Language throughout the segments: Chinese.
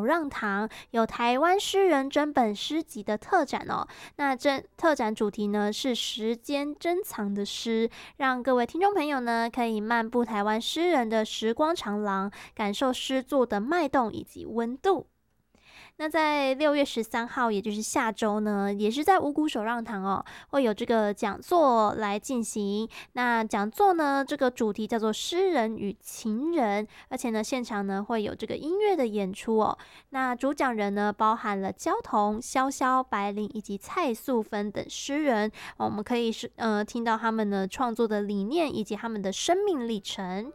让堂有台湾诗人珍本诗集的特展哦。那这特展主题呢是时间珍藏的诗，让各位听众朋友呢可以漫步台湾诗人的时光长廊，感受诗作的脉动以及温度。那在6月13号，也就是下周呢，也是在五股手让堂哦，会有这个讲座来进行。那讲座呢，这个主题叫做诗人与情人，而且呢，现场呢会有这个音乐的演出哦。那主讲人呢，包含了焦桐、萧萧、白灵以及蔡素芬等诗人哦，我们可以听到他们呢创作的理念以及他们的生命历程。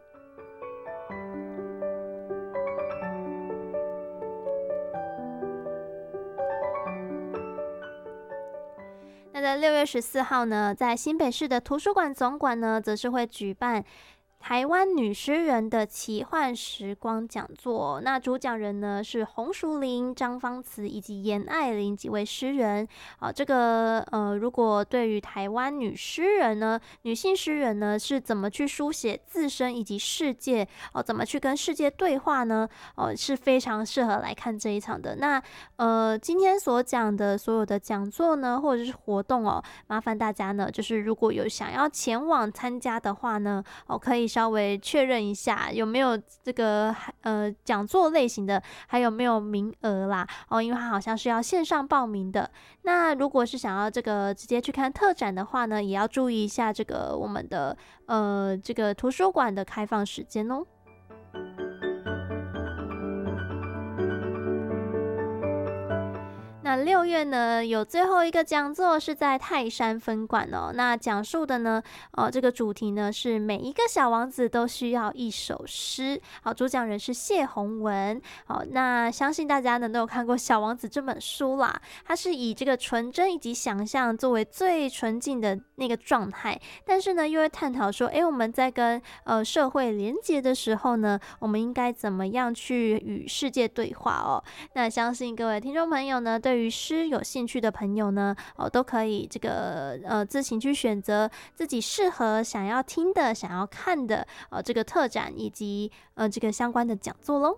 那在6月14号呢，在新北市的图书馆总馆呢，则是会举办台湾女诗人的奇幻时光讲座。那主讲人呢是洪淑玲、张芳慈以及严爱玲几位诗人。这个如果对于台湾女诗人呢、女性诗人呢是怎么去书写自身以及世界怎么去跟世界对话呢？是非常适合来看这一场的。那今天所讲的所有的讲座呢，或者是活动麻烦大家呢，就是如果有想要前往参加的话呢，可以稍微确认一下有没有这个讲座类型的，还有没有名额啦因为它好像是要线上报名的。那如果是想要这个直接去看特展的话呢，也要注意一下这个我们的这个图书馆的开放时间哦。那6月呢，有最后一个讲座是在泰山分馆哦。那讲述的呢，这个主题呢是每一个小王子都需要一首诗。好，主讲人是谢宏文。好，那相信大家呢都有看过《小王子》这本书啦。它是以这个纯真以及想象作为最纯净的那个状态，但是呢又会探讨说，我们在跟社会连结的时候呢，我们应该怎么样去与世界对话哦？那相信各位听众朋友呢，对于诗有兴趣的朋友呢，都可以这个自行去选择自己适合想要听的、想要看的这个特展以及这个相关的讲座咯。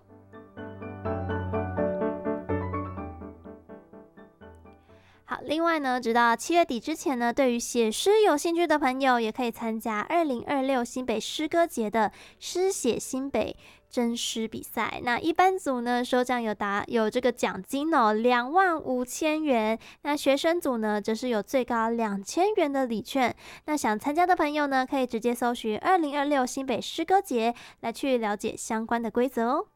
好，另外呢，直到7月底之前呢，对于写诗有兴趣的朋友，也可以参加2026新北诗歌节的诗写新北真诗比赛。那一般组呢，首奖有这个奖金25000元。那学生组呢，则是有最高2000元的礼券。那想参加的朋友呢，可以直接搜寻2026新北诗歌节来去了解相关的规则哦。